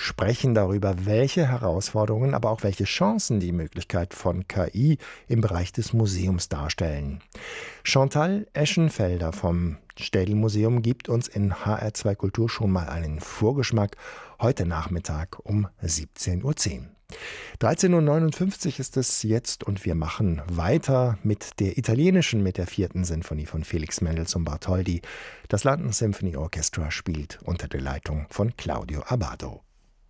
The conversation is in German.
sprechen darüber, welche Herausforderungen, aber auch welche Chancen die Möglichkeit von KI im Bereich des Museums darstellen. Chantal Eschenfelder vom Städel-Museum gibt uns in HR2 Kultur schon mal einen Vorgeschmack heute Nachmittag um 17:10 Uhr. 13:59 Uhr ist es jetzt und wir machen weiter mit der italienischen, mit der vierten Sinfonie von Felix Mendelssohn Bartholdy. Das London Symphony Orchestra spielt unter der Leitung von Claudio Abbado.